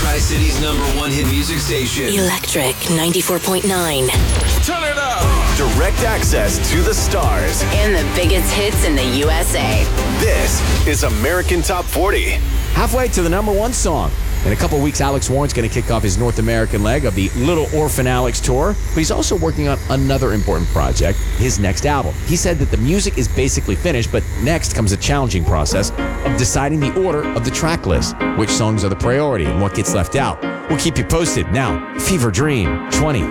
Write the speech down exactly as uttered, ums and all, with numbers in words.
Tri-City's number one hit music station. Electric ninety-four point nine. Turn it up. Direct access to the stars. And the biggest hits in the U S A. This is American Top forty. Halfway to the number one song. In a couple weeks, Alex Warren's going to kick off his North American leg of the Little Orphan Alex tour, but he's also working on another important project, his next album. He said that the music is basically finished, but next comes a challenging process of deciding the order of the track list, which songs are the priority and what gets left out. We'll keep you posted. Now, Fever Dream twenty